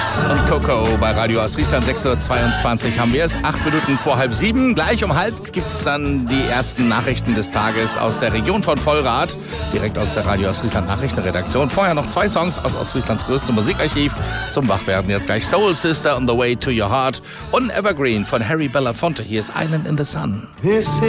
und Coco bei Radio Ostfriesland. 6:22 Uhr haben wir es. 8 Minuten vor 6:30. Gleich um 6:30 gibt es dann die ersten Nachrichten des Tages aus der Region von Vollrath. Direkt aus der Radio Ostfriesland Nachrichtenredaktion. Vorher noch 2 Songs aus Ostfrieslands größtem Musikarchiv zum Wachwerden. Jetzt gleich Soul Sister on the Way to Your Heart und Evergreen von Harry Belafonte. Hier ist Island in the Sun.